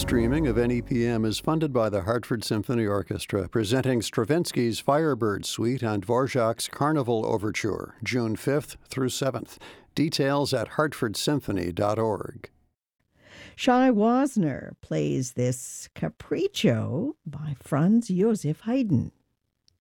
streaming of NEPM is funded by the Hartford Symphony Orchestra, presenting Stravinsky's Firebird Suite and Dvorak's Carnival Overture, June 5th through 7th. Details at hartfordsymphony.org. Shai Wasner plays this Capriccio by Franz Josef Haydn.